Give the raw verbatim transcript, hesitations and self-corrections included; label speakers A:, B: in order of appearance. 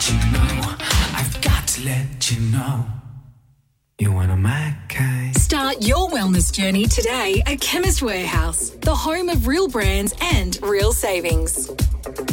A: let you know. I've got to let you know. You're one of my kind.
B: Start your wellness journey today at Chemist Warehouse, the home of real brands and real savings.